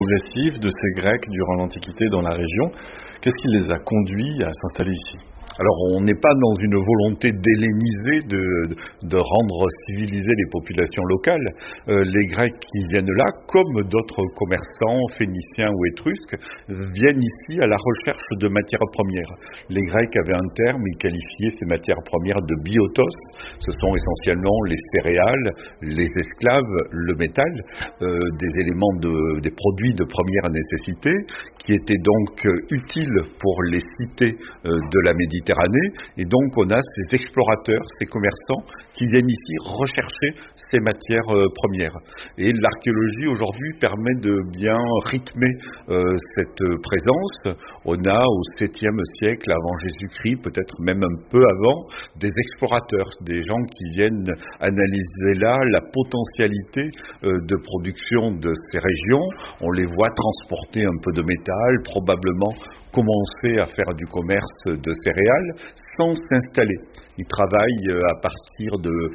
progressive de ces Grecs durant l'Antiquité dans la région. Qu'est-ce qui les a conduits à s'installer ici ? Alors, on n'est pas dans une volonté d'helléniser, de rendre civilisées les populations locales. Les Grecs qui viennent là, comme d'autres commerçants, phéniciens ou étrusques, viennent ici à la recherche de matières premières. Les Grecs avaient un terme, ils qualifiaient ces matières premières de biotos. Ce sont essentiellement les céréales, les esclaves, le métal, des éléments, des produits de première nécessité, qui étaient donc utiles pour les cités de la Méditerranée. Et donc on a ces explorateurs, ces commerçants qui viennent ici rechercher ces matières premières. Et l'archéologie aujourd'hui permet de bien rythmer cette présence. On a au 7e siècle avant Jésus-Christ, peut-être même un peu avant, des explorateurs, des gens qui viennent analyser là la potentialité de production de ces régions. On les voit transporter un peu de métal, probablement commencer à faire du commerce de céréales sans s'installer. Ils travaillent à partir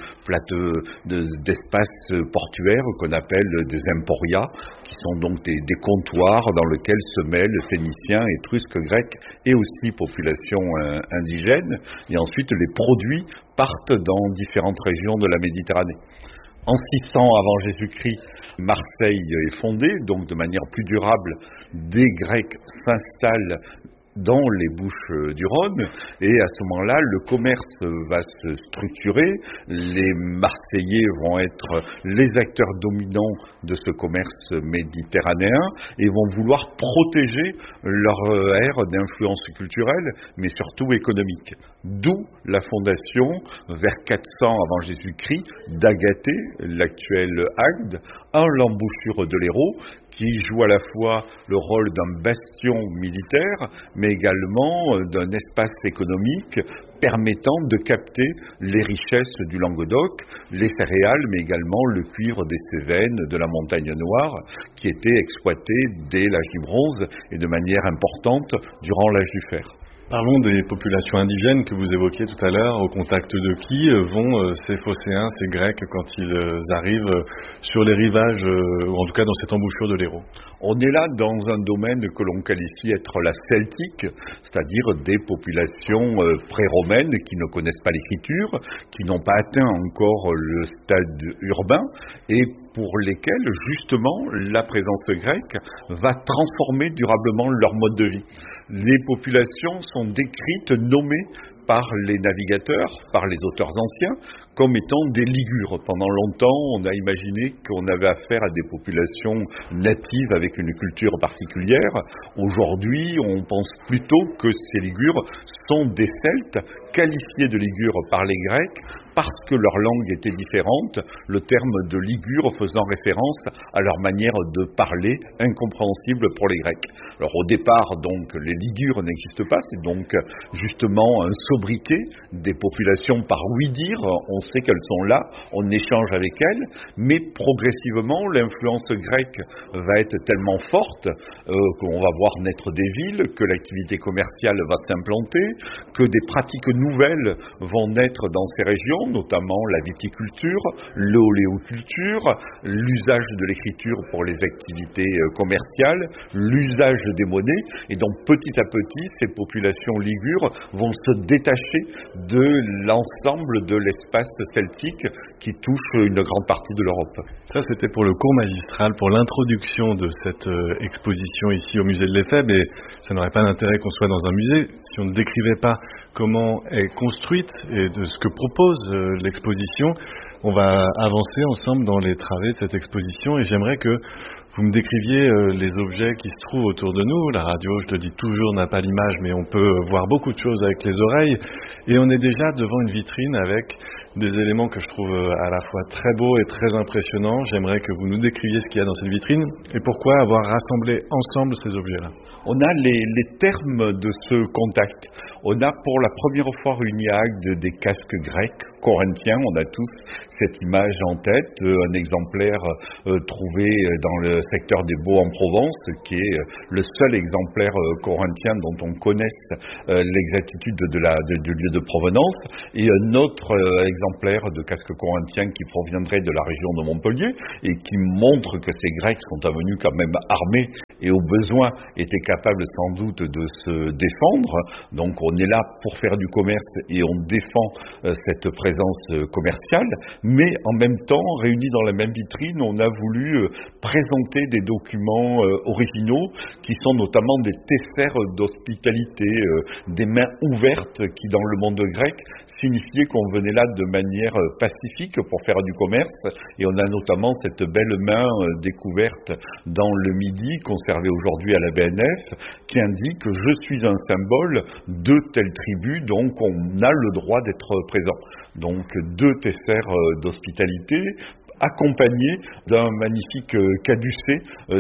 d'espaces portuaires qu'on appelle des emporias, qui sont donc des comptoirs dans lesquels se mêlent phéniciens, étrusques, grecs et aussi populations indigènes. Et ensuite, les produits partent dans différentes régions de la Méditerranée. En 600 avant Jésus-Christ, Marseille est fondée, donc de manière plus durable, des Grecs s'installent dans les Bouches du Rhône, et à ce moment-là, le commerce va se structurer, les Marseillais vont être les acteurs dominants de ce commerce méditerranéen, et vont vouloir protéger leur ère d'influence culturelle, mais surtout économique. D'où la fondation, vers 400 avant Jésus-Christ, d'Agathée, l'actuel Agde, à l'embouchure de l'Hérault, qui joue à la fois le rôle d'un bastion militaire, mais également d'un espace économique permettant de capter les richesses du Languedoc, les céréales, mais également le cuivre des Cévennes, de la Montagne Noire, qui étaient exploités dès l'âge du bronze et de manière importante durant l'âge du fer. Parlons des populations indigènes que vous évoquiez tout à l'heure, au contact de qui vont ces Phocéens, ces Grecs, quand ils arrivent sur les rivages, ou en tout cas dans cette embouchure de l'Hérault. On est là dans un domaine que l'on qualifie être la celtique, c'est-à-dire des populations pré-romaines qui ne connaissent pas l'écriture, qui n'ont pas atteint encore le stade urbain, et pour lesquels, justement, la présence grecque va transformer durablement leur mode de vie. Les populations sont décrites, nommées par les navigateurs, par les auteurs anciens, comme étant des Ligures. Pendant longtemps, on a imaginé qu'on avait affaire à des populations natives avec une culture particulière. Aujourd'hui, on pense plutôt que ces Ligures sont des Celtes, qualifiés de Ligures par les Grecs, parce que leur langue était différente, le terme de Ligure faisant référence à leur manière de parler, incompréhensible pour les Grecs. Alors au départ, donc, les Ligures n'existent pas, c'est donc justement un sobriquet des populations par ouï-dire. On sait qu'elles sont là, on échange avec elles, mais progressivement, l'influence grecque va être tellement forte qu'on va voir naître des villes, que l'activité commerciale va s'implanter, que des pratiques nouvelles vont naître dans ces régions, notamment la viticulture, l'oléoculture, l'usage de l'écriture pour les activités commerciales, l'usage des monnaies, et donc petit à petit, ces populations ligures vont se détacher de l'ensemble de l'espace celtique qui touche une grande partie de l'Europe. Ça, c'était pour le cours magistral, pour l'introduction de cette exposition ici au musée de l'Éphèbe, et ça n'aurait pas d'intérêt qu'on soit dans un musée si on ne décrivait pas comment est construite et de ce que propose l'exposition. On va avancer ensemble dans les travées de cette exposition, et j'aimerais que vous me décriviez les objets qui se trouvent autour de nous. La radio, je le dis toujours, n'a pas l'image, mais on peut voir beaucoup de choses avec les oreilles. Et on est déjà devant une vitrine avec des éléments que je trouve à la fois très beaux et très impressionnants. J'aimerais que vous nous décriviez ce qu'il y a dans cette vitrine et pourquoi avoir rassemblé ensemble ces objets-là. On a les termes de ce contact. On a pour la première fois réuni à Agde des casques grecs corinthien, on a tous cette image en tête, un exemplaire trouvé dans le secteur des Baux en Provence, qui est le seul exemplaire corinthien dont on connaisse l'exactitude du lieu de provenance, et un autre exemplaire de casque corinthien qui proviendrait de la région de Montpellier et qui montre que ces Grecs sont venus quand même armés et au besoin étaient capables sans doute de se défendre. Donc on est là pour faire du commerce et on défend cette présence commerciale, mais en même temps, réunis dans la même vitrine, on a voulu présenter des documents originaux qui sont notamment des tessères d'hospitalité, des mains ouvertes qui dans le monde grec signifiait qu'on venait là de manière pacifique pour faire du commerce, et on a notamment cette belle main découverte dans le Midi, conservée aujourd'hui à la BNF, qui indique que je suis un symbole de telle tribu, donc on a le droit d'être présent. Donc 2 tessères d'hospitalité, accompagné d'un magnifique caducée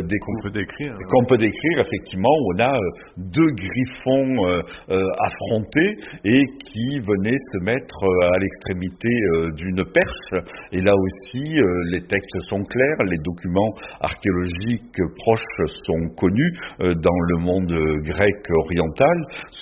qu'on peut décrire effectivement, où on a 2 griffons affrontés et qui venaient se mettre à l'extrémité d'une perche. Et là aussi, les textes sont clairs, les documents archéologiques proches sont connus dans le monde grec oriental.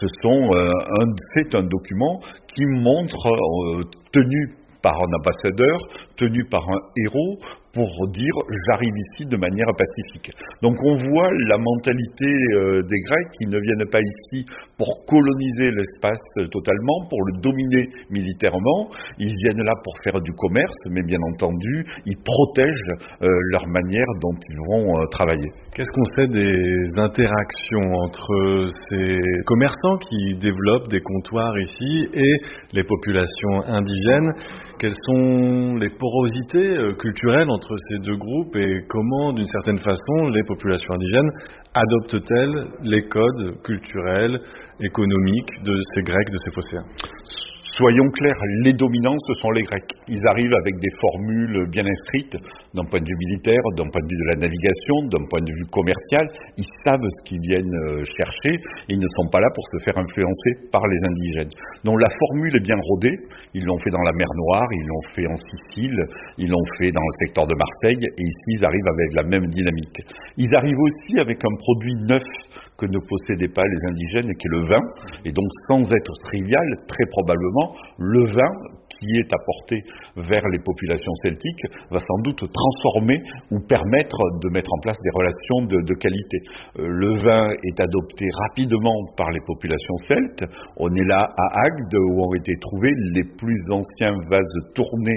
C'est un document qui montre, tenu par un ambassadeur, tenu par un héros, pour dire « j'arrive ici de manière pacifique ». Donc on voit la mentalité des Grecs qui ne viennent pas ici pour coloniser l'espace totalement, pour le dominer militairement. Ils viennent là pour faire du commerce, mais bien entendu, ils protègent leur manière dont ils vont travailler. Qu'est-ce qu'on sait des interactions entre ces commerçants qui développent des comptoirs ici et les populations indigènes ? Quelles sont les porosités culturelles entre ces 2 groupes et comment, d'une certaine façon, les populations indigènes adoptent-elles les codes culturels, économiques de ces Grecs, de ces Phocéens ? Soyons clairs, les dominants, ce sont les Grecs. Ils arrivent avec des formules bien inscrites, d'un point de vue militaire, d'un point de vue de la navigation, d'un point de vue commercial. Ils savent ce qu'ils viennent chercher et ils ne sont pas là pour se faire influencer par les indigènes. Donc la formule est bien rodée. Ils l'ont fait dans la mer Noire, ils l'ont fait en Sicile, ils l'ont fait dans le secteur de Marseille, et ici ils arrivent avec la même dynamique. Ils arrivent aussi avec un produit neuf que ne possédaient pas les indigènes, qui est le vin, et donc sans être trivial, très probablement, le vin qui est apporté vers les populations celtiques va sans doute transformer ou permettre de mettre en place des relations de qualité. Le vin est adopté rapidement par les populations celtes. On est là à Agde où ont été trouvés les plus anciens vases tournés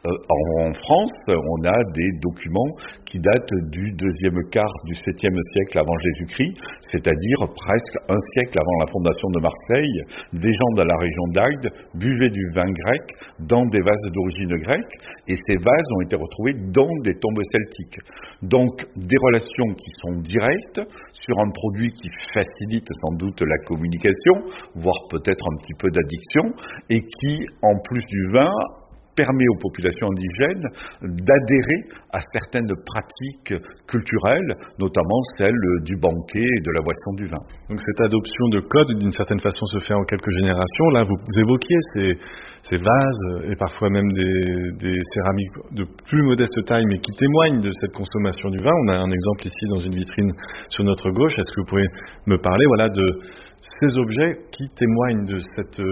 en France. On a des documents qui datent du 2e quart du 7e siècle avant Jésus-Christ, c'est-à-dire presque un siècle avant la fondation de Marseille. Des gens de la région d'Agde buvaient du vin grec dans des vases d'origine grecque, et ces vases ont été retrouvés dans des tombes celtiques. Donc des relations qui sont directes sur un produit qui facilite sans doute la communication, voire peut-être un petit peu d'addiction, et qui, en plus du vin, permet aux populations indigènes d'adhérer à certaines pratiques culturelles, notamment celle du banquet et de la boisson du vin. Donc cette adoption de codes, d'une certaine façon, se fait en quelques générations. Là, vous évoquiez ces vases et parfois même des céramiques de plus modeste taille, mais qui témoignent de cette consommation du vin. On a un exemple ici dans une vitrine sur notre gauche. Est-ce que vous pourriez me parler de ces objets qui témoignent de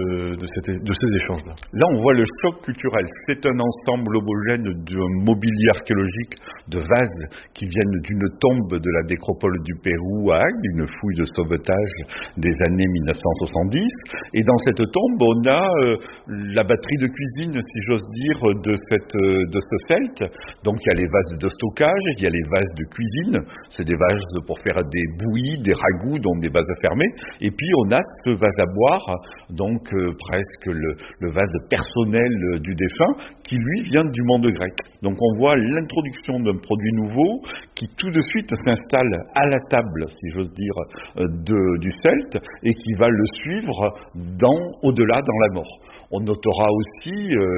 ces échanges-là? Là, on voit le choc culturel. C'est un ensemble homogène d'un mobilier archéologique de vases qui viennent d'une tombe de la nécropole du Pérou à Agde, une fouille de sauvetage des années 1970. Et dans cette tombe, on a la batterie de cuisine, si j'ose dire, de ce celte. Donc il y a les vases de stockage, il y a les vases de cuisine. C'est des vases pour faire des bouillies, des ragoûts, donc des vases fermés. Et puis on a ce vase à boire, donc presque le vase personnel du défunt, prochain qui lui vient du monde grec. Donc on voit l'introduction d'un produit nouveau qui tout de suite s'installe à la table, si j'ose dire, du celte et qui va le suivre au-delà dans la mort. On notera aussi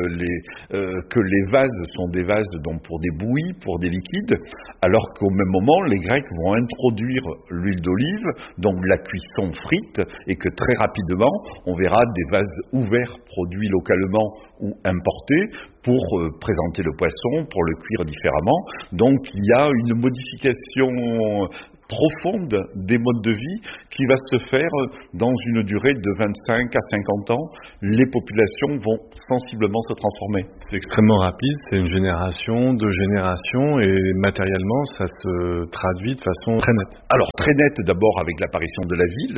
que les vases sont des vases donc pour des bouillies, pour des liquides, alors qu'au même moment, les Grecs vont introduire l'huile d'olive, donc la cuisson frite, et que très rapidement, on verra des vases ouverts produits localement ou importés pour présenter le poisson, pour le cuire différemment. Donc il y a une modification profonde des modes de vie qui va se faire dans une durée de 25 à 50 ans. Les populations vont sensiblement se transformer. C'est extrêmement rapide, c'est une génération, 2 générations, et matériellement, ça se traduit de façon très nette. Alors, très nette d'abord avec l'apparition de la ville.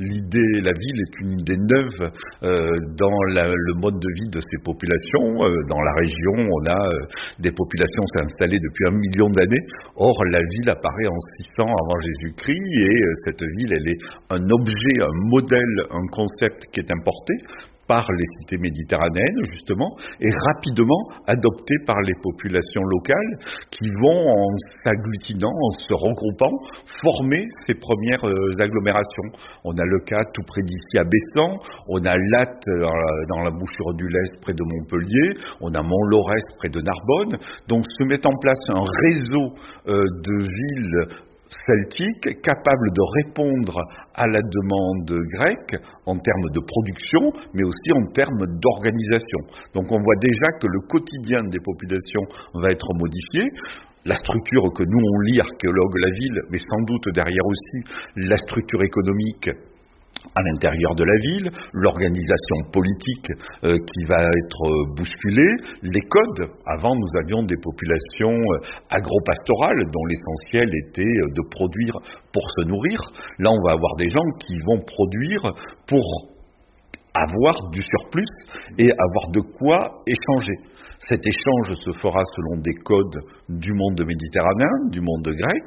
La ville est une idée neuve dans le mode de vie de ces populations. Dans la région, on a des populations s'installer depuis 1 million d'années. Or, la ville apparaît en 600 avant Jésus-Christ, et cette ville, elle est un objet, un modèle, un concept qui est importé par les cités méditerranéennes, justement, et rapidement adopté par les populations locales qui vont, en s'agglutinant, en se regroupant, former ces premières agglomérations. On a le cas tout près d'ici à Bessan, on a Latte dans la bouchure du Lez près de Montpellier, on a Mont-Laurès près de Narbonne. Donc se met en place un réseau de villes celtique, capable de répondre à la demande grecque en termes de production, mais aussi en termes d'organisation. Donc on voit déjà que le quotidien des populations va être modifié. La structure que nous on lit, archéologues la ville, mais sans doute derrière aussi la structure économique à l'intérieur de la ville, l'organisation politique qui va être bousculée, les codes. Avant, nous avions des populations agro-pastorales dont l'essentiel était de produire pour se nourrir. Là, on va avoir des gens qui vont produire pour avoir du surplus et avoir de quoi échanger. Cet échange se fera selon des codes du monde méditerranéen, du monde grec,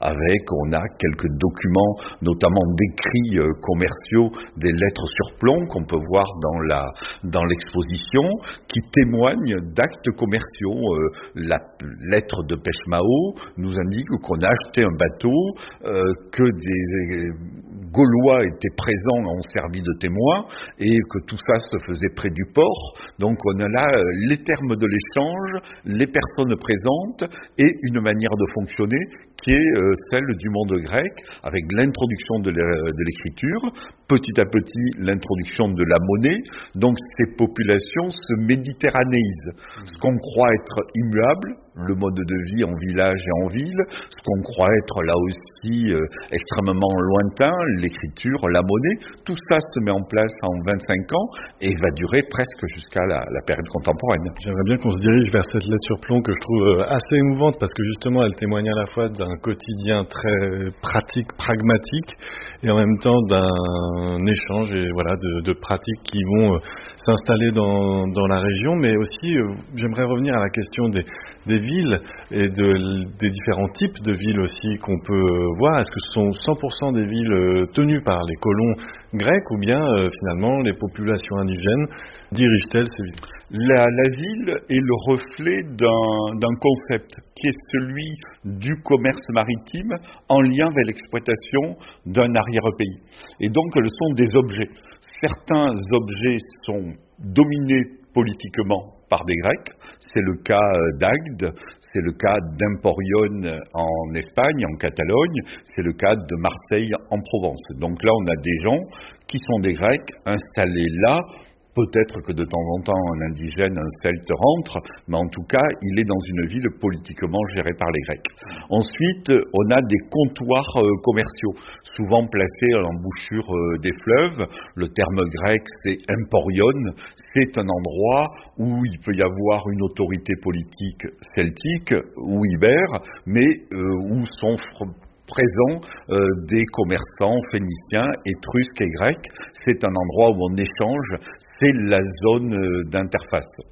on a quelques documents, notamment d'écrits commerciaux, des lettres sur plomb qu'on peut voir dans l'exposition, qui témoignent d'actes commerciaux. La lettre de Pechmao nous indique qu'on a acheté un bateau, que des Gaulois étaient présents, ont servi de témoins, et que tout ça se faisait près du port. Donc on a là les termes de l'échange, les personnes présentes et une manière de fonctionner qui est celle du monde grec, avec l'introduction de l'écriture, petit à petit l'introduction de la monnaie. Donc ces populations se méditerranéisent. Ce qu'on croit être immuable, le mode de vie en village et en ville, ce qu'on croit être là aussi extrêmement lointain, l'écriture, la monnaie, tout ça se met en place en 25 ans et va durer presque jusqu'à la période contemporaine. J'aimerais bien qu'on se dirige vers cette lettre sur plomb que je trouve assez émouvante parce que justement elle témoigne à la fois d'un quotidien très pratique, pragmatique et en même temps d'un échange et voilà de pratiques qui vont s'installer dans la région, mais aussi j'aimerais revenir à la question des villes et des différents types de villes aussi qu'on peut voir. Est-ce que ce sont 100% des villes tenues par les colons grecs ou bien finalement les populations indigènes dirigent-elles ces villes? La ville est le reflet d'un concept qui est celui du commerce maritime en lien avec l'exploitation d'un arrière-pays. Et donc, ce sont des objets. Certains objets sont dominés politiquement par des Grecs, c'est le cas d'Agde, c'est le cas d'Emporion en Espagne, en Catalogne, c'est le cas de Marseille en Provence. Donc là, on a des gens qui sont des Grecs installés là. Peut-être que de temps en temps un indigène, un celte rentre, mais en tout cas, il est dans une ville politiquement gérée par les Grecs. Ensuite, on a des comptoirs commerciaux, souvent placés à l'embouchure des fleuves. Le terme grec, c'est emporion. C'est un endroit où il peut y avoir une autorité politique celtique ou ibère, mais où sont présents des commerçants phéniciens, étrusques et grecs. C'est un endroit où on échange, c'est la zone d'interface.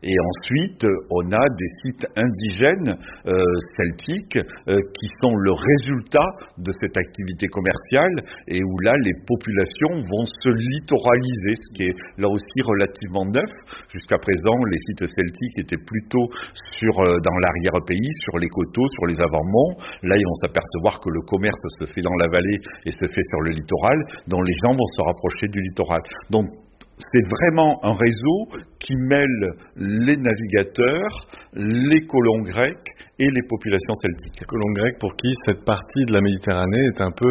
Et ensuite, on a des sites indigènes celtiques qui sont le résultat de cette activité commerciale et où là, les populations vont se littoraliser, ce qui est là aussi relativement neuf. Jusqu'à présent, les sites celtiques étaient plutôt dans l'arrière-pays, sur les coteaux, sur les avant-monts. Là, ils vont s'apercevoir que le commerce se fait dans la vallée et se fait sur le littoral, dont les gens vont se rapprocher du littoral. Donc, c'est vraiment un réseau qui mêle les navigateurs, les colons grecs et les populations celtiques. Les colons grecs pour qui cette partie de la Méditerranée est un peu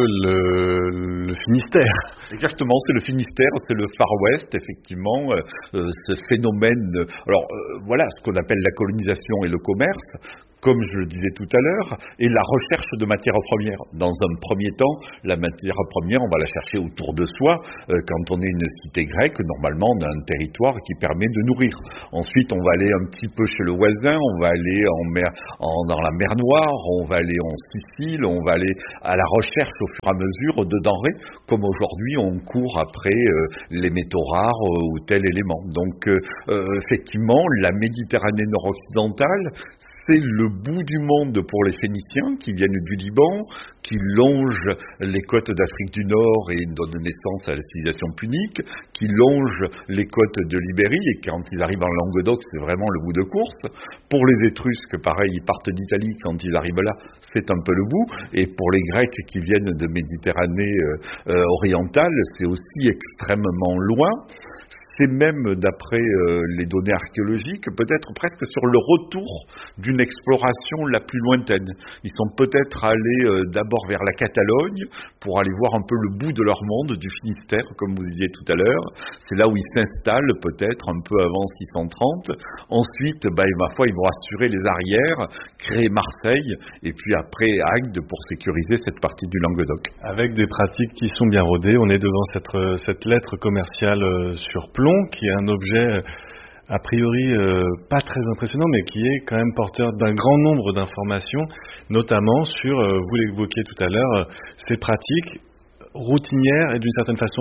le Finistère. Exactement, c'est le Finistère, c'est le Far West, effectivement, ce phénomène. Alors, voilà, ce qu'on appelle la colonisation et le commerce, comme je le disais tout à l'heure, et la recherche de matières premières. Dans un premier temps, la matière première, on va la chercher autour de soi. Quand on est une cité grecque, normalement, on a un territoire qui permet de nourrir. Ensuite, on va aller un petit peu chez le voisin, on va aller dans la mer Noire, on va aller en Sicile, on va aller à la recherche au fur et à mesure de denrées, comme aujourd'hui, on court après les métaux rares ou tel élément. Donc, effectivement, la Méditerranée nord-occidentale, c'est le bout du monde pour les Phéniciens qui viennent du Liban, qui longent les côtes d'Afrique du Nord et donnent naissance à la civilisation punique, qui longent les côtes de l'Ibérie, et quand ils arrivent en Languedoc, c'est vraiment le bout de course. Pour les Étrusques, pareil, ils partent d'Italie, quand ils arrivent là, c'est un peu le bout. Et pour les Grecs qui viennent de Méditerranée orientale, c'est aussi extrêmement loin. C'est même, d'après les données archéologiques, peut-être presque sur le retour d'une exploration la plus lointaine. Ils sont peut-être allés d'abord vers la Catalogne pour aller voir un peu le bout de leur monde, du Finistère, comme vous disiez tout à l'heure. C'est là où ils s'installent, peut-être un peu avant 630. Ensuite, ma foi, ils vont assurer les arrières, créer Marseille, et puis après Agde pour sécuriser cette partie du Languedoc. Avec des pratiques qui sont bien rodées, on est devant cette lettre commerciale sur plomb, qui est un objet a priori pas très impressionnant, mais qui est quand même porteur d'un grand nombre d'informations, notamment sur, vous l'évoquiez tout à l'heure, ces pratiques routinières et d'une certaine façon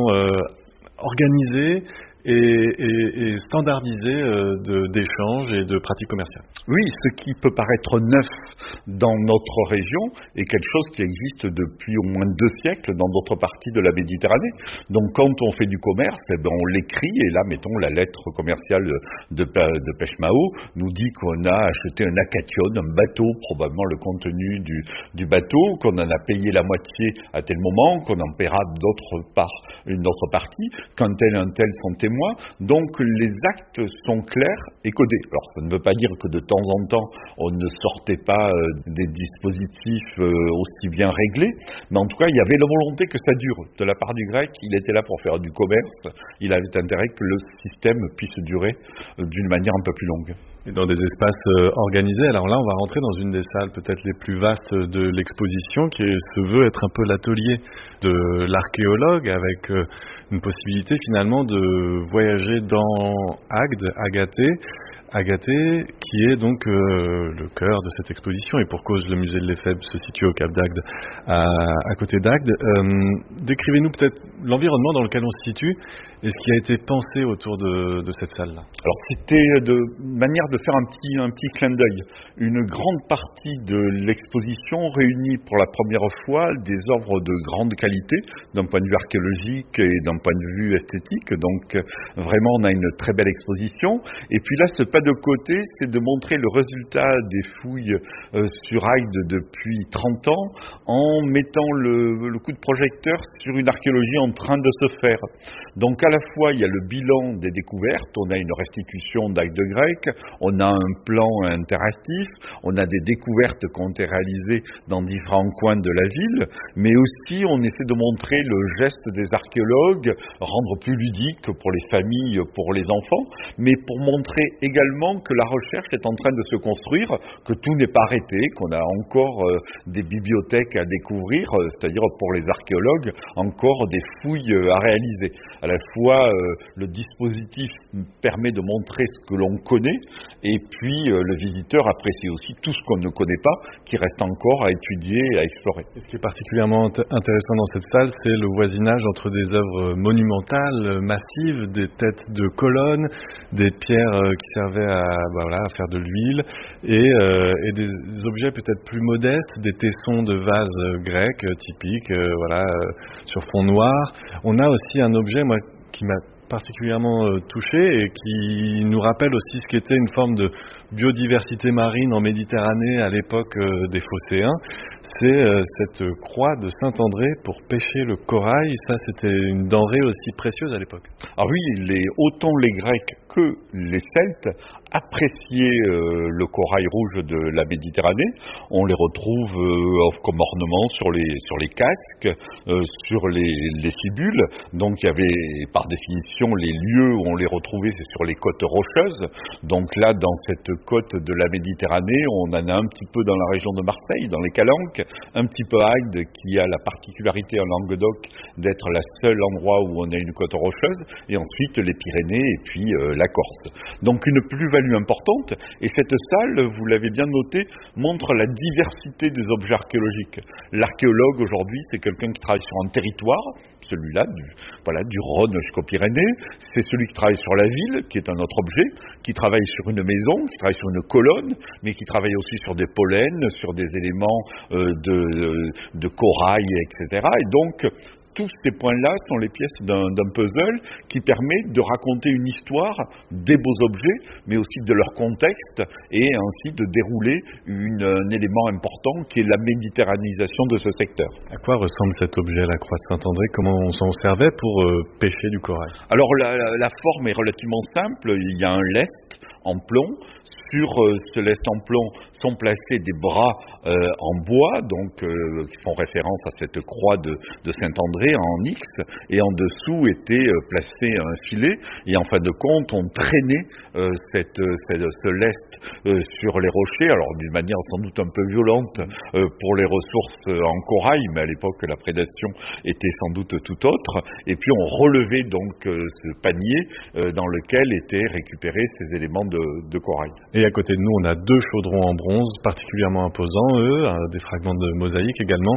organisées et standardisées d'échanges et de pratiques commerciales. Oui, ce qui peut paraître neuf dans notre région est quelque chose qui existe depuis au moins 2 siècles dans d'autres parties de la Méditerranée. Donc quand on fait du commerce, on l'écrit, et là, mettons, la lettre commerciale de Pechmao nous dit qu'on a acheté un acation, un bateau, probablement le contenu du bateau, qu'on en a payé la moitié à tel moment, qu'on en paiera une autre partie, quand tel et un tel sont témoins. Donc les actes sont clairs et codés. Alors ça ne veut pas dire que de temps en temps on ne sortait pas des dispositifs aussi bien réglés, mais en tout cas il y avait la volonté que ça dure. De la part du grec, il était là pour faire du commerce, il avait intérêt que le système puisse durer d'une manière un peu plus longue. Et dans des espaces organisés. Alors là, on va rentrer dans une des salles peut-être les plus vastes de l'exposition, qui se veut être un peu l'atelier de l'archéologue, avec une possibilité finalement de voyager dans Agathée, qui est donc le cœur de cette exposition, et pour cause, le musée de l'Éphèbe se situe au Cap d'Agde, à côté d'Agde. Décrivez-nous peut-être l'environnement dans lequel on se situe et ce qui a été pensé autour de cette salle-là. Alors c'était de manière de faire un petit clin d'œil. Une grande partie de l'exposition réunit pour la première fois des œuvres de grande qualité, d'un point de vue archéologique et d'un point de vue esthétique. Donc vraiment, on a une très belle exposition. Et puis là, ce pas de côté, c'est de montrer le résultat des fouilles sur Agde depuis 30 ans en mettant le coup de projecteur sur une archéologie en train de se faire. Donc à la fois, il y a le bilan des découvertes, on a une restitution d'Agde grec, on a un plan interactif, on a des découvertes qui ont été réalisées dans différents coins de la ville, mais aussi on essaie de montrer le geste des archéologues, rendre plus ludique pour les familles, pour les enfants, mais pour montrer également que la recherche est en train de se construire, que tout n'est pas arrêté, qu'on a encore des bibliothèques à découvrir, c'est-à-dire pour les archéologues, encore des fouilles à réaliser. À la fois, le dispositif permet de montrer ce que l'on connaît, et puis le visiteur apprécie aussi tout ce qu'on ne connaît pas, qui reste encore à étudier et à explorer. Et ce qui est particulièrement intéressant dans cette salle, c'est le voisinage entre des œuvres monumentales, massives, des têtes de colonnes, des pierres qui servent servaient à faire de l'huile, et des objets peut-être plus modestes, des tessons de vases grecs typiques, sur fond noir. On a aussi un objet, moi, qui m'a particulièrement touché et qui nous rappelle aussi ce qu'était une forme de biodiversité marine en Méditerranée à l'époque des Phocéens. C'est cette croix de Saint-André pour pêcher le corail. Ça, c'était une denrée aussi précieuse à l'époque. Ah oui, autant les Grecs que les Celtes appréciaient le corail rouge de la Méditerranée. On les retrouve comme ornement sur les casques, sur les fibules. Donc il y avait par définition les lieux où on les retrouvait, c'est sur les côtes rocheuses. Donc là, dans cette côte de la Méditerranée, on en a un petit peu dans la région de Marseille, dans les Calanques, un petit peu à Agde, qui a la particularité en Languedoc d'être le seul endroit où on a une côte rocheuse, et ensuite les Pyrénées et puis la Corse. Donc une plus-value importante, et cette salle, vous l'avez bien noté, montre la diversité des objets archéologiques. L'archéologue aujourd'hui, c'est quelqu'un qui travaille sur un territoire, celui-là, du Rhône jusqu'aux Pyrénées. C'est celui qui travaille sur la ville, qui est un autre objet, qui travaille sur une maison, qui travaille sur une colonne, mais qui travaille aussi sur des pollens, sur des éléments de corail, etc. Et donc, tous ces points-là sont les pièces d'un puzzle qui permet de raconter une histoire des beaux objets, mais aussi de leur contexte, et ainsi de dérouler un élément important qui est la méditerranéisation de ce secteur. À quoi ressemble cet objet, la croix de Saint-André? Comment on s'en servait pour pêcher du corail? Alors la forme est relativement simple. Il y a un lest en plomb. Sur ce lest en plomb sont placés des bras en bois, donc qui font référence à cette croix de Saint-André en X, et en dessous était placé un filet, et en fin de compte on traînait ce lest sur les rochers, alors d'une manière sans doute un peu violente pour les ressources en corail, mais à l'époque la prédation était sans doute tout autre, et puis on relevait donc ce panier dans lequel étaient récupérés ces éléments de corail. Et à côté de nous, on a 2 chaudrons en bronze particulièrement imposants, des fragments de mosaïque également.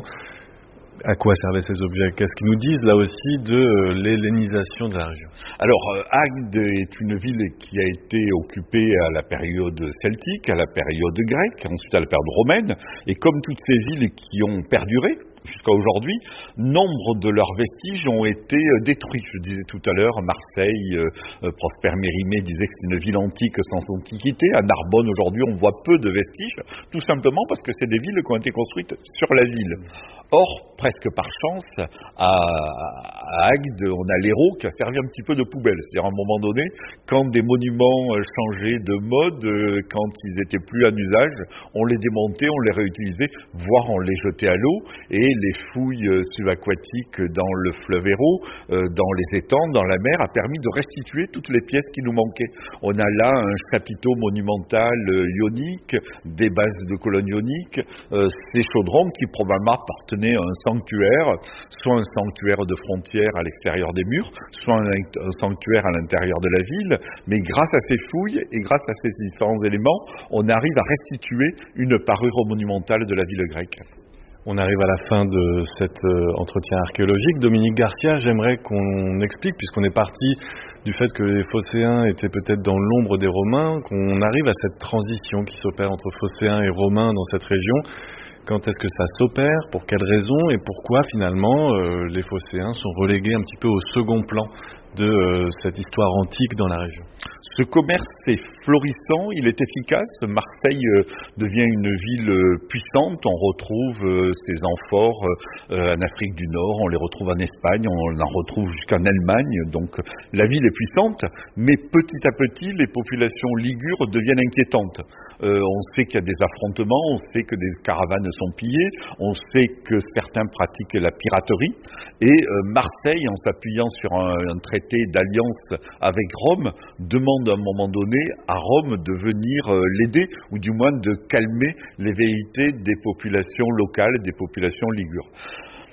À quoi servaient ces objets? Qu'est-ce qu'ils nous disent là aussi de l'hellénisation de la région? Alors, Agde est une ville qui a été occupée à la période celtique, à la période grecque, ensuite à la période romaine, et comme toutes ces villes qui ont perduré jusqu'à aujourd'hui, nombre de leurs vestiges ont été détruits. Je disais tout à l'heure, Marseille, Prosper Mérimée disait que c'est une ville antique sans antiquité. À Narbonne, aujourd'hui, on voit peu de vestiges, tout simplement parce que c'est des villes qui ont été construites sur la ville. Or, presque par chance, à Agde, on a l'Hérault qui a servi un petit peu de poubelle. C'est-à-dire, à un moment donné, quand des monuments changeaient de mode, quand ils étaient plus en usage, on les démontait, on les réutilisait, voire on les jetait à l'eau, et les fouilles subaquatiques dans le fleuve Hérault, dans les étangs, dans la mer, a permis de restituer toutes les pièces qui nous manquaient. On a là un chapiteau monumental ionique, des bases de colonnes ioniques, ces chaudrons qui probablement appartenaient à un sanctuaire, soit un sanctuaire de frontière à l'extérieur des murs, soit un sanctuaire à l'intérieur de la ville, mais grâce à ces fouilles et grâce à ces différents éléments, on arrive à restituer une parure monumentale de la ville grecque. On arrive à la fin de cet entretien archéologique. Dominique Garcia, j'aimerais qu'on explique, puisqu'on est parti du fait que les Phocéens étaient peut-être dans l'ombre des Romains, qu'on arrive à cette transition qui s'opère entre Phocéens et Romains dans cette région. Quand est-ce que ça s'opère? Pour quelles raisons? Et pourquoi finalement les Phocéens sont relégués un petit peu au second plan de cette histoire antique dans la région? Ce commerce est florissant, il est efficace. Marseille devient une ville puissante. On retrouve ces amphores en Afrique du Nord, on les retrouve en Espagne, on en retrouve jusqu'en Allemagne. Donc la ville est puissante, mais petit à petit, les populations ligures deviennent inquiétantes. On sait qu'il y a des affrontements, on sait que des caravanes sont pillées, on sait que certains pratiquent la piraterie. Et Marseille, en s'appuyant sur un traité d'alliance avec Rome, demande à un moment donné à Rome de venir l'aider, ou du moins de calmer les velléités des populations locales, des populations ligures.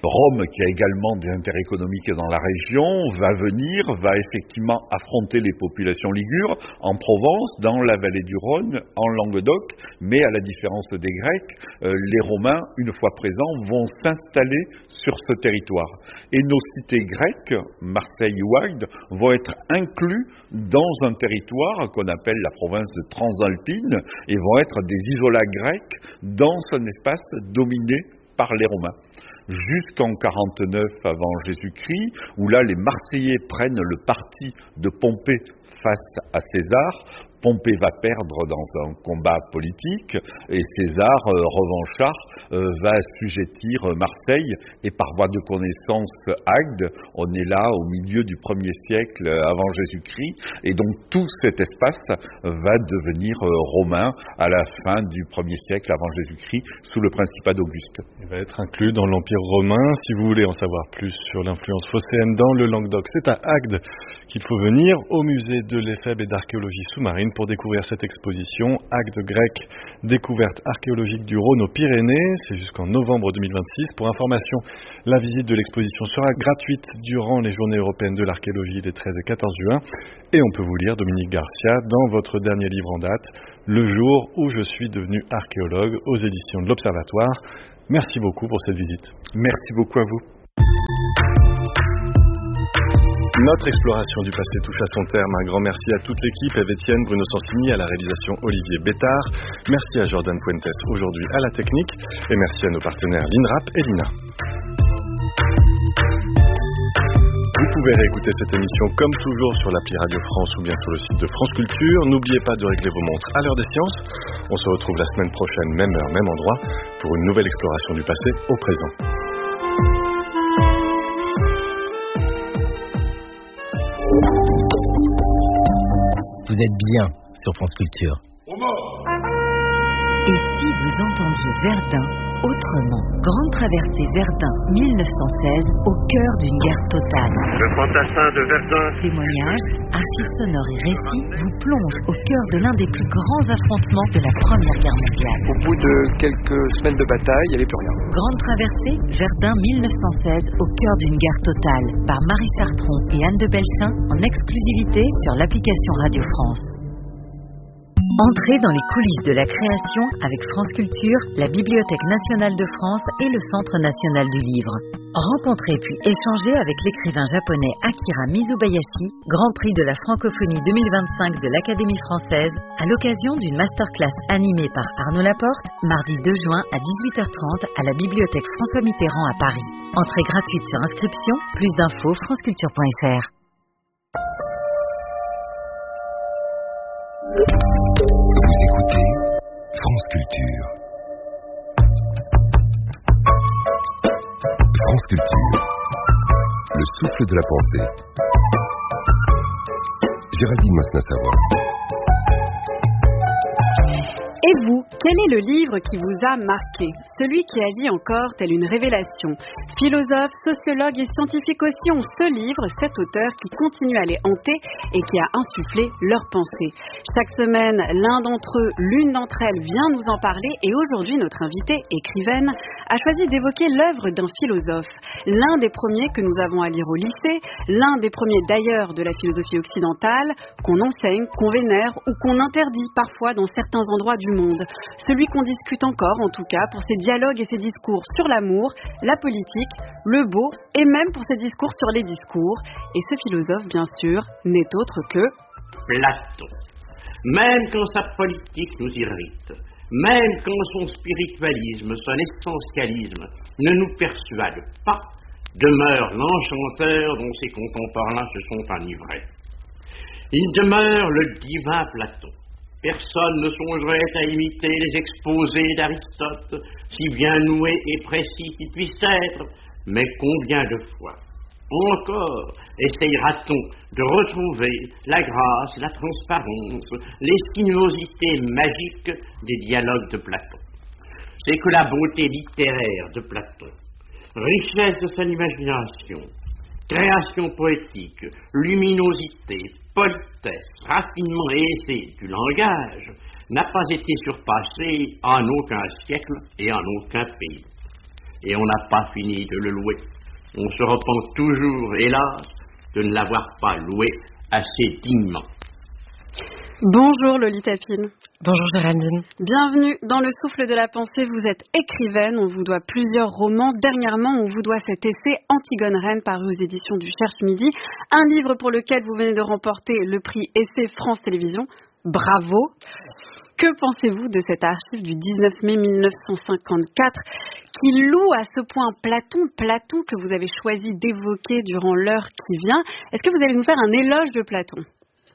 Rome, qui a également des intérêts économiques dans la région, va effectivement affronter les populations ligures en Provence, dans la vallée du Rhône, en Languedoc, mais à la différence des Grecs, les Romains, une fois présents, vont s'installer sur ce territoire. Et nos cités grecques, Marseille ou Agde, vont être inclus dans un territoire qu'on appelle la province de Transalpine et vont être des isolats grecs dans un espace dominé par les Romains. Jusqu'en 49 avant Jésus-Christ, où là les Marseillais prennent le parti de Pompée face à César. Pompée va perdre dans un combat politique et César, revanchard, va assujettir Marseille et par voie de connaissance Agde. On est là au milieu du 1er siècle avant Jésus-Christ et donc tout cet espace va devenir romain à la fin du 1er siècle avant Jésus-Christ sous le principat d'Auguste. Il va être inclus dans l'Empire romain. Si vous voulez en savoir plus sur l'influence phocéenne dans le Languedoc, c'est à Agde qu'il faut venir, au musée de l'Éphèbe et d'archéologie sous-marine, pour découvrir cette exposition Agde grec, découverte archéologique du Rhône aux Pyrénées. C'est jusqu'en novembre 2026. Pour information, la visite de l'exposition sera gratuite durant les journées européennes de l'archéologie des 13 et 14 juin. Et on peut vous lire, Dominique Garcia, dans votre dernier livre en date, Le jour où je suis devenu archéologue, aux éditions de l'Observatoire. Merci beaucoup pour cette visite. Merci beaucoup à vous. Notre exploration du passé touche à son terme. Un grand merci à toute l'équipe, Eve Etienne, Bruno Sansini, à la réalisation Olivier Bétard. Merci à Jordan Puentes, aujourd'hui à la technique. Et merci à nos partenaires l'INRAP et l'INA. Vous pouvez réécouter cette émission comme toujours sur l'appli Radio France ou bien sur le site de France Culture. N'oubliez pas de régler vos montres à l'heure des sciences. On se retrouve la semaine prochaine, même heure, même endroit, pour une nouvelle exploration du passé au présent. Vous êtes bien sur France Culture. Et si vous entendiez Verdun autrement? Grande traversée Verdun 1916, au cœur d'une guerre totale. Le fantassin de Verdun. Témoignages, archives sonores et récits vous plongent au cœur de l'un des plus grands affrontements de la Première Guerre mondiale. Au bout de quelques semaines de bataille, il n'y avait plus rien. Grande traversée Verdun 1916, au cœur d'une guerre totale, par Marie Sartron et Anne de Belchin, en exclusivité sur l'application Radio France. Entrez dans les coulisses de la création avec France Culture, la Bibliothèque nationale de France et le Centre national du livre. Rencontrez puis échangez avec l'écrivain japonais Akira Mizubayashi, Grand Prix de la francophonie 2025 de l'Académie française, à l'occasion d'une masterclass animée par Arnaud Laporte, mardi 2 juin à 18h30 à la Bibliothèque François Mitterrand à Paris. Entrée gratuite sur inscription, plus d'infos franceculture.fr. Vous écoutez France Culture. France Culture, le souffle de la pensée. Géraldine Massin-Savoie. Et vous, quel est le livre qui vous a marqué? Celui qui agit encore tel une révélation. Philosophes, sociologues et scientifiques aussi ont ce livre, cet auteur qui continue à les hanter et qui a insufflé leurs pensées. Chaque semaine, l'un d'entre eux, l'une d'entre elles vient nous en parler et aujourd'hui notre invitée, écrivaine, a choisi d'évoquer l'œuvre d'un philosophe. L'un des premiers que nous avons à lire au lycée, l'un des premiers d'ailleurs de la philosophie occidentale, qu'on enseigne, qu'on vénère ou qu'on interdit parfois dans certains endroits du monde. Celui qu'on discute encore, en tout cas, pour ses dialogues et ses discours sur l'amour, la politique, le beau et même pour ses discours sur les discours. Et ce philosophe, bien sûr, n'est autre que Platon. Même quand sa politique nous irrite, même quand son spiritualisme, son essentialisme ne nous persuade pas, demeure l'enchanteur dont ses contemporains se sont enivrés. Il demeure le divin Platon. Personne ne songerait à imiter les exposés d'Aristote, si bien noués et précis qu'ils puissent être, mais combien de fois encore essayera-t-on de retrouver la grâce, la transparence, les sinuosités magiques des dialogues de Platon? C'est que la beauté littéraire de Platon, richesse de son imagination, création poétique, luminosité, politesse, raffinement aisé du langage n'a pas été surpassée en aucun siècle et en aucun pays. et on n'a pas fini de le louer. On se repent toujours, hélas, de ne l'avoir pas loué assez dignement. Bonjour Lolita Pine. Bonjour Géraldine. Bienvenue dans Le Souffle de la Pensée. Vous êtes écrivaine, on vous doit plusieurs romans. Dernièrement, on vous doit cet essai Antigone Reine paru aux éditions du Cherche Midi. Un livre pour lequel vous venez de remporter le prix Essai France Télévisions. Bravo. Que pensez-vous de cette archive du 19 mai 1954 qui loue à ce point Platon que vous avez choisi d'évoquer durant l'heure qui vient? Est-ce que vous allez nous faire un éloge de Platon?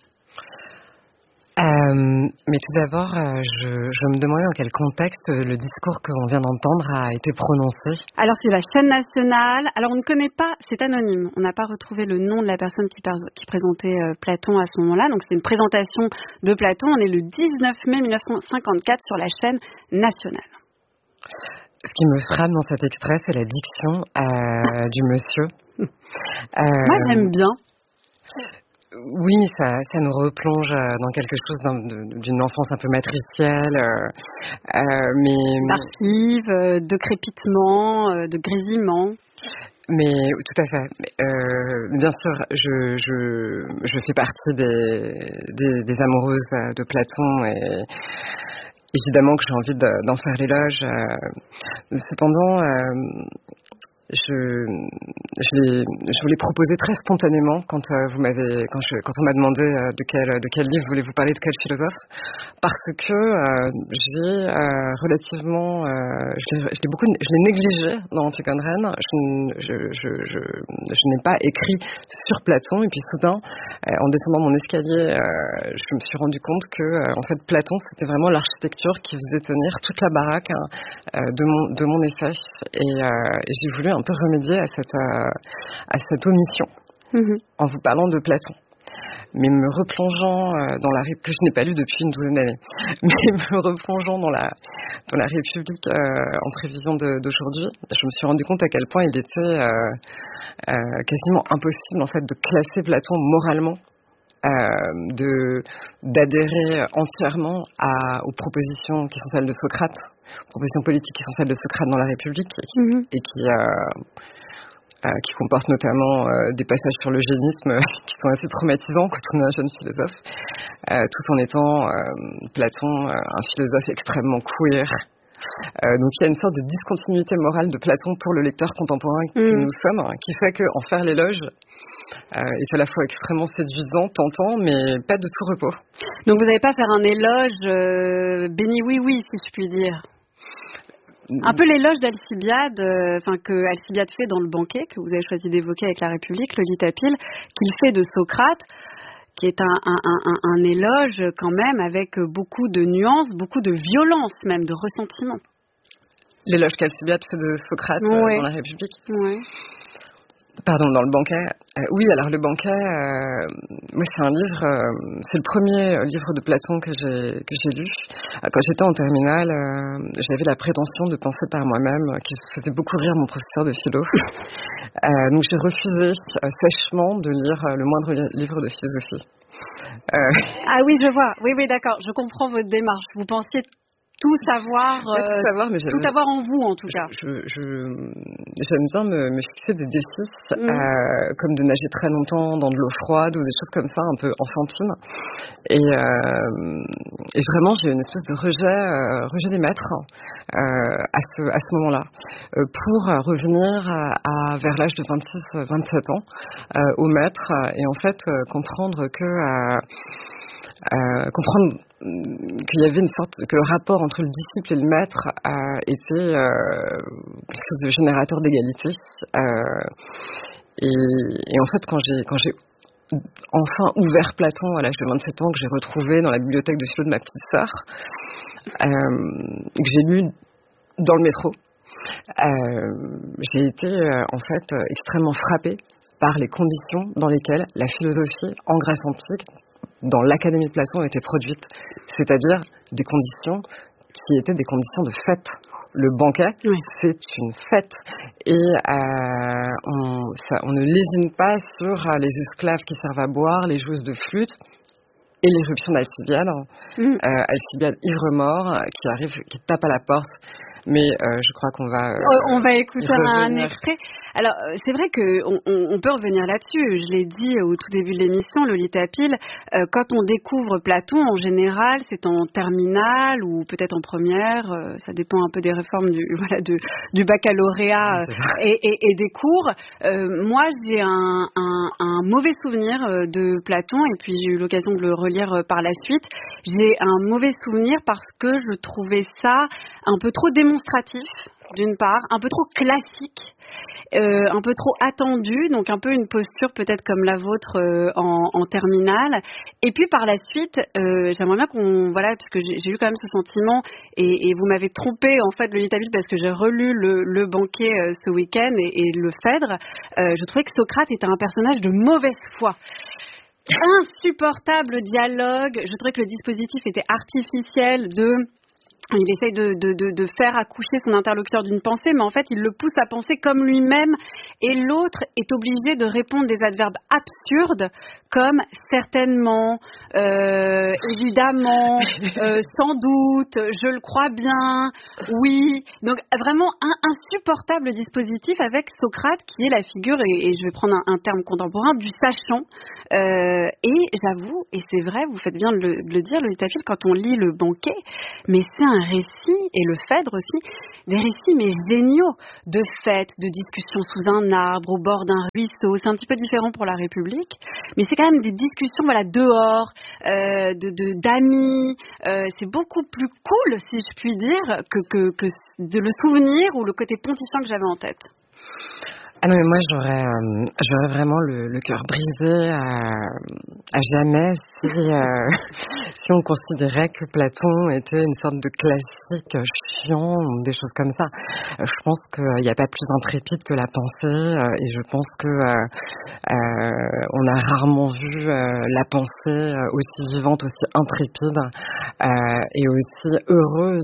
Mais tout d'abord, je me demandais dans quel contexte le discours que l'on vient d'entendre a été prononcé. Alors c'est la chaîne nationale. Alors on ne connaît pas, c'est anonyme. On n'a pas retrouvé le nom de la personne qui présentait Platon à ce moment-là. Donc c'est une présentation de Platon. On est le 19 mai 1954 sur la chaîne nationale. Ce qui me frappe dans cet extrait, c'est la diction du monsieur. Moi j'aime bien. Oui, ça nous replonge dans quelque chose d'une enfance un peu matricielle, d'archives, de crépitement, de grésillement. Mais tout à fait. Bien sûr, je fais partie des amoureuses de Platon et évidemment que j'ai envie d'en faire l'éloge. Cependant, je voulais proposer très spontanément quand on m'a demandé de quel livre voulez-vous parler, de quel philosophe, parce que je l'ai négligé dans Antigone Reine. Je n'ai pas écrit sur Platon, et puis soudain, en descendant mon escalier, je me suis rendu compte que en fait Platon c'était vraiment l'architecture qui faisait tenir toute la baraque de mon essai, et j'ai voulu un peu remédier à cette omission en vous parlant de Platon. Mais me replongeant que je n'ai pas lu depuis une douzaine d'années, mais me replongeant dans la République en prévision d'aujourd'hui, je me suis rendu compte à quel point il était quasiment impossible en fait de classer Platon moralement, d'adhérer entièrement aux propositions qui sont celles de Socrate, propositions politiques qui sont celles de Socrate dans la République, et qui comportent notamment des passages sur l'eugénisme qui sont assez traumatisants quand on est un jeune philosophe, tout en étant Platon un philosophe extrêmement queer. Donc il y a une sorte de discontinuité morale de Platon pour le lecteur contemporain que nous sommes, qui fait qu'en faire l'éloge est à la fois extrêmement séduisant, tentant, mais pas de tout repos. Donc vous n'allez pas faire un éloge béni oui, si je puis dire. Un peu l'éloge d'Alcibiade, que Alcibiade fait dans Le Banquet, que vous avez choisi d'évoquer avec La République, Lolita Pine, qu'il fait de Socrate, qui est un éloge quand même avec beaucoup de nuances, beaucoup de violence même, de ressentiment. L'éloge qu'Alcibiade fait de Socrate dans La République. Oui. Pardon, dans Le Banquet. Oui, alors Le Banquet, moi c'est un livre, c'est le premier livre de Platon que j'ai lu. Quand j'étais en terminale, j'avais la prétention de penser par moi-même, qui faisait beaucoup rire mon professeur de philo. Donc j'ai refusé sèchement de lire le moindre livre de philosophie. Ah oui, je vois. Oui, d'accord. Je comprends votre démarche. Vous pensiez tout savoir, mais tout avoir en vous en tout cas. J'aime bien me fixer des défis, comme de nager très longtemps dans de l'eau froide ou des choses comme ça, un peu enfantines. Et vraiment, j'ai eu une espèce de rejet des maîtres à ce moment-là, pour revenir vers l'âge de 26-27 ans au maître, et en fait comprendre qu'il y avait que le rapport entre le disciple et le maître était quelque chose de générateur d'égalité. Et en fait, quand j'ai enfin ouvert Platon à l'âge de 27 ans, que j'ai retrouvé dans la bibliothèque de philo de ma petite sœur, que j'ai lu dans le métro, j'ai été en fait extrêmement frappée par les conditions dans lesquelles la philosophie en Grèce antique, dans l'Académie de Platon, était produite, c'est-à-dire des conditions qui étaient des conditions de fête. Le banquet, c'est une fête, et on ne lésine pas sur les esclaves qui servent à boire, les joueuses de flûte et l'éruption d'Alcibiade. Alcibiade ivre-mort qui tape à la porte mais je crois qu'on va... on va écouter un extrait. Alors, c'est vrai qu'on peut revenir là-dessus. Je l'ai dit au tout début de l'émission, Lolita Peel, quand on découvre Platon, en général, c'est en terminale ou peut-être en première. Ça dépend un peu des réformes du baccalauréat et des cours. Moi, j'ai un mauvais souvenir de Platon, et puis j'ai eu l'occasion de le relire par la suite. J'ai un mauvais souvenir parce que je trouvais ça un peu trop démonstratif, d'une part, un peu trop classique. Un peu trop attendu, donc un peu une posture peut-être comme la vôtre en terminale. Et puis par la suite, j'aimerais bien parce que j'ai eu quand même ce sentiment, et vous m'avez trompé en fait, Lolita Peel, parce que j'ai relu le Banquet ce week-end et le Phèdre. Je trouvais que Socrate était un personnage de mauvaise foi. Insupportable dialogue. Je trouvais que le dispositif était artificiel Il essaye de faire accoucher son interlocuteur d'une pensée, mais en fait, il le pousse à penser comme lui-même, et l'autre est obligé de répondre des adverbes absurdes, comme certainement, évidemment, sans doute, je le crois bien, oui. Donc, vraiment un insupportable dispositif avec Socrate, qui est la figure, et je vais prendre un terme contemporain, du sachant. Et j'avoue, et c'est vrai, vous faites bien de le dire, Lolita Peel, quand on lit le Banquet, mais c'est un récit, et le Phèdre aussi, des récits mais géniaux de fêtes, de discussions sous un arbre, au bord d'un ruisseau. C'est un petit peu différent pour la République, mais c'est quand même des discussions dehors, d'amis. C'est beaucoup plus cool, si je puis dire, que de le souvenir ou le côté pontifiant que j'avais en tête. Ah non, mais moi j'aurais vraiment le cœur brisé à jamais si on considérait que Platon était une sorte de classique chiant ou des choses comme ça. Je pense qu'il n'y a pas plus intrépide que la pensée, et je pense que on a rarement vu la pensée aussi vivante, aussi intrépide et aussi heureuse,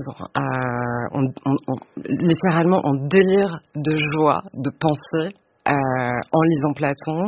littéralement en délire de joie, de pensée. En lisant Platon,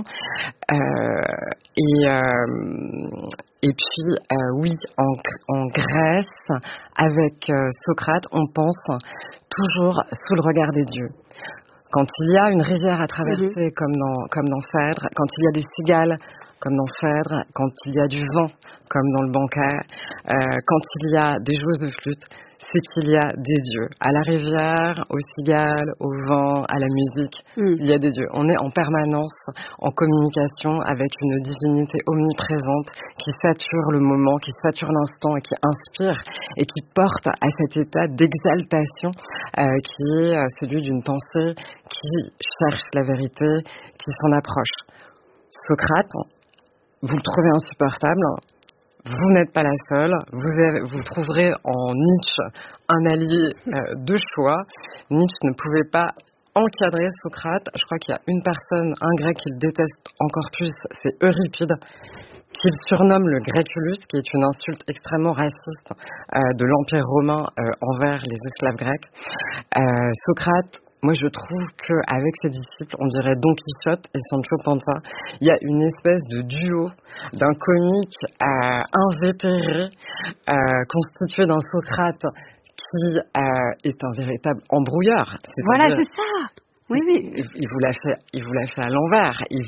et puis oui, en Grèce, avec Socrate, on pense toujours sous le regard des dieux. Quand il y a une rivière à traverser, comme dans Phèdre, quand il y a des cigales, comme dans Phèdre, quand il y a du vent, comme dans le Banquet, quand il y a des joueuses de flûte, c'est qu'il y a des dieux. À la rivière, aux cigales, au vent, à la musique, il y a des dieux. On est en permanence en communication avec une divinité omniprésente qui sature le moment, qui sature l'instant et qui inspire et qui porte à cet état d'exaltation qui est celui d'une pensée qui cherche la vérité, qui s'en approche. Socrate, vous le trouvez insupportable, vous n'êtes pas la seule, vous trouverez en Nietzsche un allié de choix. Nietzsche ne pouvait pas encadrer Socrate. Je crois qu'il y a une personne, un grec qu'il déteste encore plus, c'est Euripide, qu'il surnomme le Gréculus, qui est une insulte extrêmement raciste de l'Empire romain envers les esclaves grecs. Socrate, moi, je trouve qu'avec ses disciples, on dirait Don Quichotte et Sancho Panza, il y a une espèce de duo d'un comique invétéré constitué d'un Socrate qui est un véritable embrouilleur. Voilà, c'est ça. Oui. Il vous l'a fait à l'envers. Il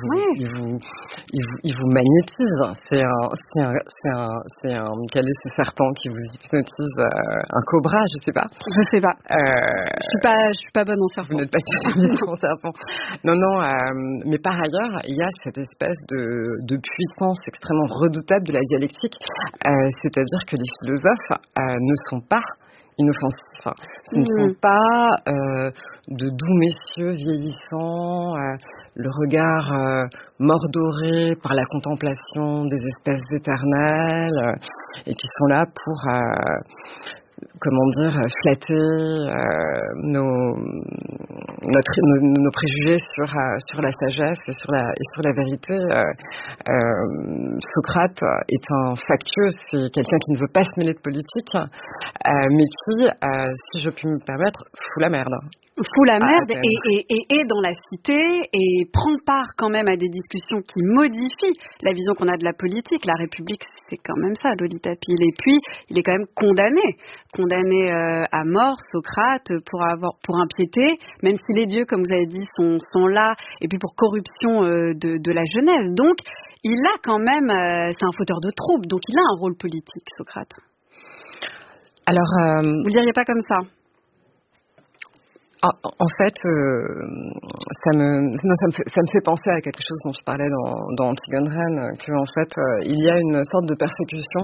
vous magnétise. C'est un quel est ce serpent qui vous hypnotise, un cobra, je sais pas. Je sais pas. Je suis pas bonne en serpent. Vous n'êtes pas spécialiste en serpent. Non. Mais par ailleurs, il y a cette espèce de puissance extrêmement redoutable de la dialectique. C'est-à-dire que les philosophes ne sont pas inoffensifs. Ce ne sont pas de doux messieurs vieillissants, le regard mordoré par la contemplation des espèces éternelles, et qui sont là pour, flatter nos préjugés sur la sagesse et sur la vérité. Socrate est un factieux, c'est quelqu'un qui ne veut pas se mêler de politique, mais qui, si je puis me permettre, fout la merde. fout la merde et dans la cité et prend part quand même à des discussions qui modifient la vision qu'on a de la politique. La République, c'est quand même ça, Lolita Pil. Et puis, il est quand même condamné à mort, Socrate, pour impiété, même si les dieux, comme vous avez dit, sont là, et puis pour corruption de la jeunesse. Donc, il a quand même, c'est un fauteur de troubles, donc il a un rôle politique, Socrate. Alors, vous le diriez pas comme ça? En fait, ça me fait penser à quelque chose dont je parlais dans Antigone Reine, que en fait, il y a une sorte de persécution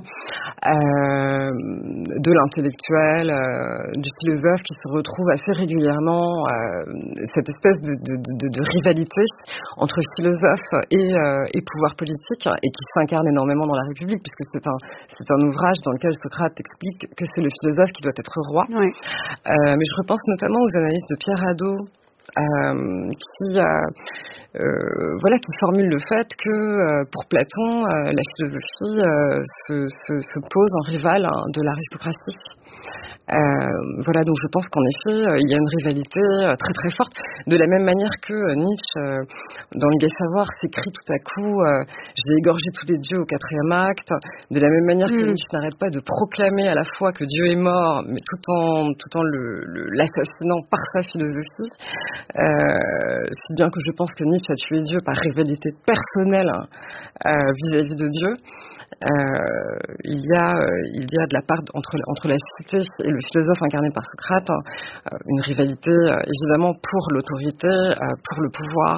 de l'intellectuel, du philosophe qui se retrouve assez régulièrement, cette espèce de rivalité entre philosophe et pouvoir politique, et qui s'incarne énormément dans la République, puisque c'est un ouvrage dans lequel Socrate explique que c'est le philosophe qui doit être roi. Oui. Mais je repense notamment aux analyses de Pierre Hadot, qui formule le fait que pour Platon, la philosophie se pose en rival de l'aristocratie. Donc je pense qu'en effet, il y a une rivalité très très forte, de la même manière que Nietzsche, dans Le Gai Savoir, s'écrit tout à coup « J'ai égorgé tous les dieux au 4e acte », de la même manière que Nietzsche n'arrête pas de proclamer à la fois que Dieu est mort, mais tout en l'assassinant par sa philosophie, si bien que je pense que Nietzsche a tué Dieu par rivalité personnelle vis-à-vis de Dieu. Il y a de la part entre la cité et le philosophe incarné par Socrate une rivalité évidemment pour l'autorité, pour le pouvoir,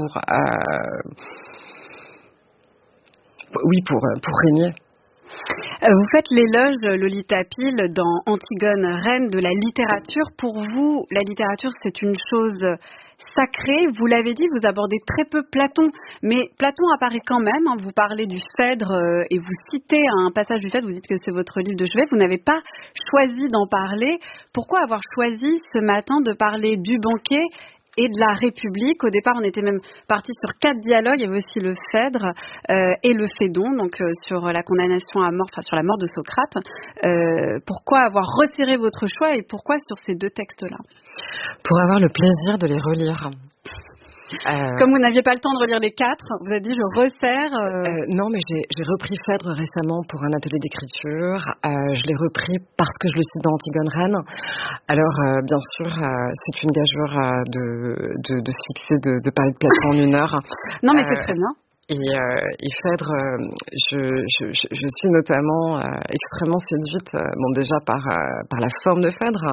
pour régner. Vous faites l'éloge, Lolita Pil, dans Antigone Reine, de la littérature. Pour vous, la littérature, c'est une chose sacrée. Vous l'avez dit, vous abordez très peu Platon, mais Platon apparaît quand même. Vous parlez du Phèdre et vous citez un passage du Phèdre, vous dites que c'est votre livre de chevet. Vous n'avez pas choisi d'en parler. Pourquoi avoir choisi ce matin de parler du banquet et de la République? Au départ, on était même parti sur 4 dialogues. Il y avait aussi le Phèdre et le Phédon, donc sur la condamnation à mort, sur la mort de Socrate. Pourquoi avoir resserré votre choix et pourquoi sur ces 2 textes-là? Pour avoir le plaisir de les relire. Comme vous n'aviez pas le temps de relire les 4, vous avez dit je resserre. Non, mais j'ai repris Phèdre récemment pour un atelier d'écriture. Je l'ai repris parce que je le cite dans Antigone Reine. Alors, bien sûr, c'est une gageure de se fixer, de parler de Platon en 1 heure. Non, mais c'est très bien. Et Phèdre, je suis notamment extrêmement séduite, déjà par la forme de Phèdre,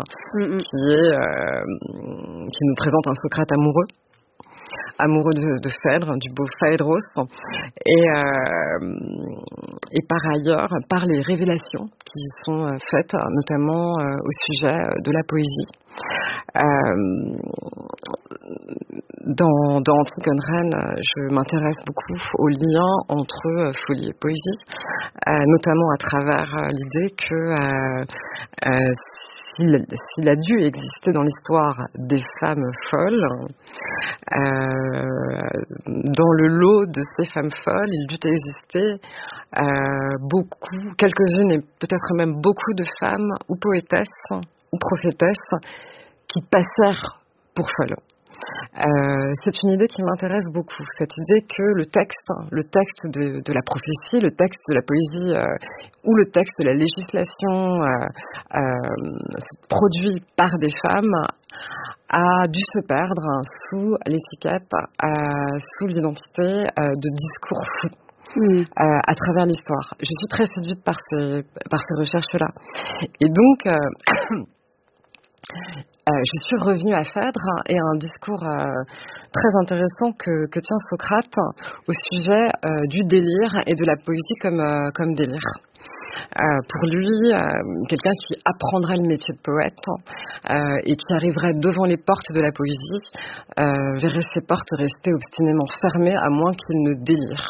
qui nous présente un Socrate amoureux de Phèdre, du beau Phaédros, et par ailleurs par les révélations qui sont faites, notamment au sujet de la poésie. Dans Antigone Reine, je m'intéresse beaucoup aux liens entre folie et poésie, notamment à travers l'idée que s'il a dû exister dans l'histoire des femmes folles, dans le lot de ces femmes folles, il dut exister quelques-unes et peut-être même beaucoup de femmes ou poétesses ou prophétesses qui passèrent pour folles. C'est une idée qui m'intéresse beaucoup, cette idée que le texte de la prophétie, le texte de la poésie ou le texte de la législation produit par des femmes a dû se perdre sous l'étiquette, sous l'identité de discours fous. À travers l'histoire. Je suis très séduite par ces recherches-là. Et donc, je suis revenue à Phèdre et à un discours très intéressant que tient Socrate au sujet du délire et de la poésie comme délire. Pour lui, quelqu'un qui apprendrait le métier de poète et qui arriverait devant les portes de la poésie verrait ses portes rester obstinément fermées à moins qu'il ne délire.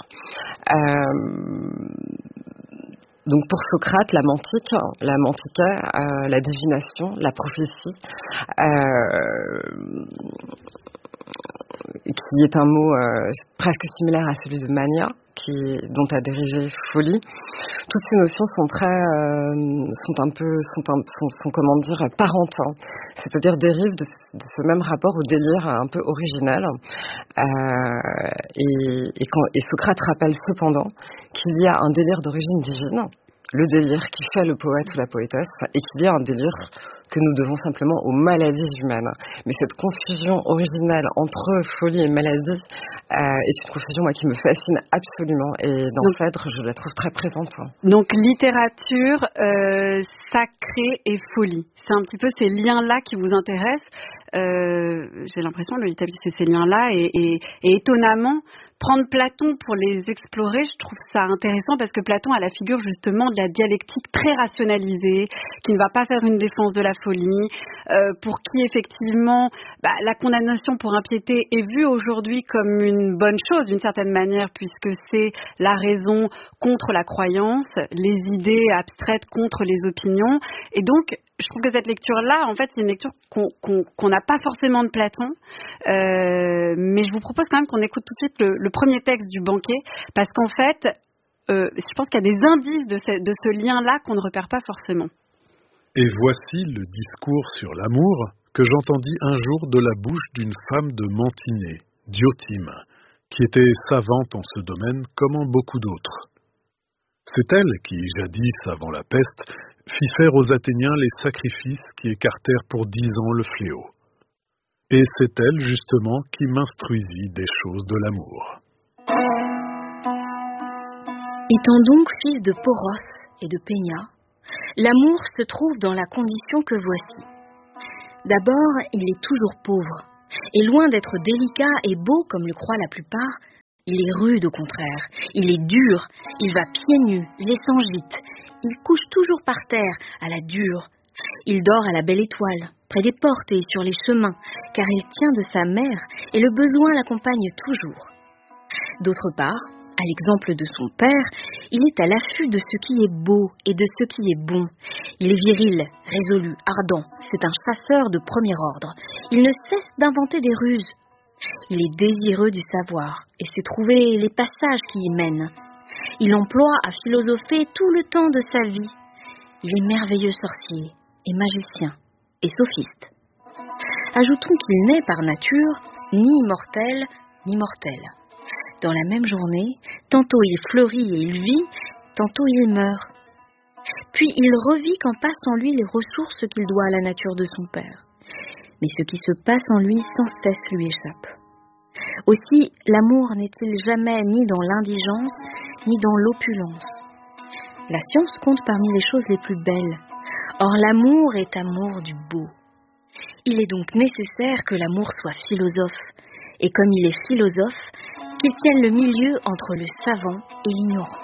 Donc pour Socrate, la mantique, la divination, la prophétie qui est un mot presque similaire à celui de mania, dont a dérivé folie. Toutes ces notions sont comment dire, parentins, c'est-à-dire dérivent de ce même rapport au délire un peu original. Et Socrate rappelle cependant qu'il y a un délire d'origine divine, le délire qui fait le poète ou la poétesse, et qu'il y a un délire que nous devons simplement aux maladies humaines. Mais cette confusion originale entre folie et maladie est une confusion qui me fascine absolument, et dans Phèdre, je la trouve très présente. Donc littérature, sacré et folie. C'est un petit peu ces liens-là qui vous intéressent. J'ai l'impression de établir ces liens-là et étonnamment, prendre Platon pour les explorer, je trouve ça intéressant parce que Platon a la figure justement de la dialectique très rationalisée, qui ne va pas faire une défense de la folie, pour qui effectivement la condamnation pour impiété est vue aujourd'hui comme une bonne chose d'une certaine manière, puisque c'est la raison contre la croyance, les idées abstraites contre les opinions. Et donc, je trouve que cette lecture-là, en fait, c'est une lecture qu'on n'a pas forcément de Platon, mais je vous propose quand même qu'on écoute tout de suite le premier texte du banquet, parce qu'en fait, je pense qu'il y a des indices de ce lien-là qu'on ne repère pas forcément. Et voici le discours sur l'amour que j'entendis un jour de la bouche d'une femme de Mantinée, Diotime, qui était savante en ce domaine comme en beaucoup d'autres. C'est elle qui, jadis, avant la peste, fit faire aux Athéniens les sacrifices qui écartèrent pour 10 ans le fléau. Et c'est elle, justement, qui m'instruisit des choses de l'amour. Étant donc fils de Poros et de Pénia, l'amour se trouve dans la condition que voici. D'abord, il est toujours pauvre, et loin d'être délicat et beau comme le croient la plupart, il est rude au contraire, il est dur, il va pieds nus, il est sans gîte, il couche toujours par terre, à la dure. Il dort à la belle étoile, près des portes et sur les chemins, car il tient de sa mère et le besoin l'accompagne toujours. D'autre part, à l'exemple de son père, il est à l'affût de ce qui est beau et de ce qui est bon. Il est viril, résolu, ardent, c'est un chasseur de premier ordre. Il ne cesse d'inventer des ruses. Il est désireux du savoir et sait trouver les passages qui y mènent. Il emploie à philosopher tout le temps de sa vie. Il est merveilleux sorcier et magicien et sophiste. Ajoutons qu'il n'est par nature ni immortel ni mortel. Dans la même journée, tantôt il fleurit et il vit, tantôt il meurt. Puis il revit qu'en passe en lui les ressources qu'il doit à la nature de son père. Mais ce qui se passe en lui sans cesse lui échappe. Aussi, l'amour n'est-il jamais ni dans l'indigence, ni dans l'opulence. La science compte parmi les choses les plus belles. Or, l'amour est amour du beau. Il est donc nécessaire que l'amour soit philosophe, et comme il est philosophe, qu'il tienne le milieu entre le savant et l'ignorant.